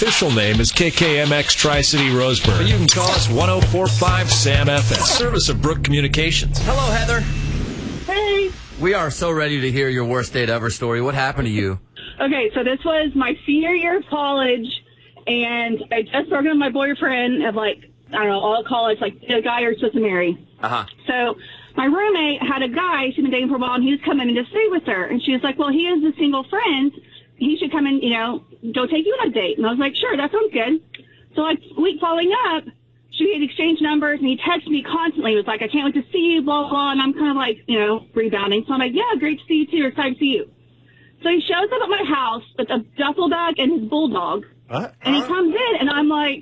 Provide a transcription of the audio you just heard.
official name is KKMX Tri-City Roseburg. But you can call us 1045 Sam FS. Service of Brook Communications. Hello, Heather. Hey. We are so ready to hear your worst date ever story. What happened to you? Okay, so this was my senior year of college, and I just broke up with my boyfriend of all college, the guy you're supposed to marry. Uh-huh. So my roommate had a guy she'd been dating for a while, and he was coming in to stay with her. And she was like, well, he is a single friend. He should come and, go take you on a date. And I was like, sure, that sounds good. So week following up, she had exchanged numbers, and he texted me constantly. He was like, I can't wait to see you, blah, blah. And I'm kind of rebounding. So I'm like, yeah, great to see you too. Excited to see you. So he shows up at my house with a duffel bag and his bulldog. And he comes in, and I'm like,